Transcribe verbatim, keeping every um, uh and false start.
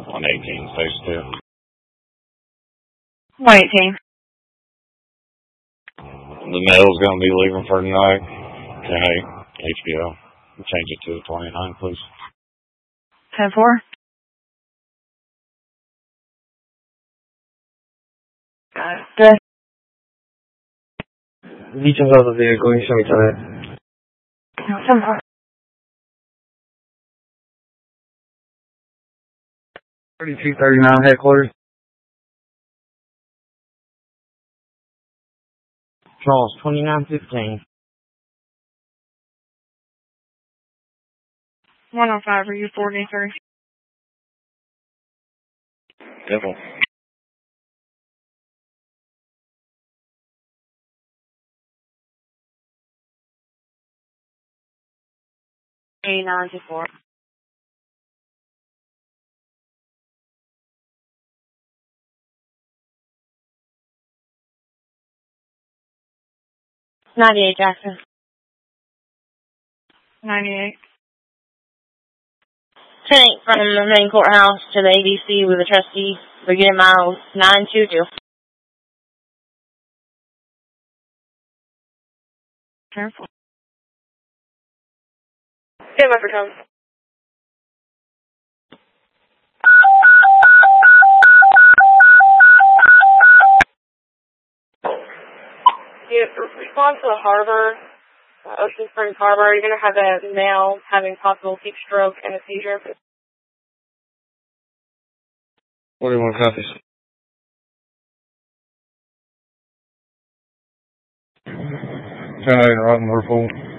one eighteen, phase two. one eighteen. The mail's going to be leaving for tonight. ten eight, H B O. Change it to the twenty-nine, please. ten four. Got it. Good. Details of the vehicle, you show me tonight. No, ten four. thirty-two thirty-nine headquarters. Charles, twenty-nine fifteen. one oh five, are you forty-three? Devil. eighty-nine to four. ninety-eight, Jackson. ninety-eight. ten eight from the main courthouse to the A D C with the trustee. Beginning miles nine two two. Careful. Stand by for tone. You respond to the harbor, uh, Ocean Springs Harbor. You're going to have a male having possible heat stroke and a seizure. forty-one copies. ten eight, right in Liverpool.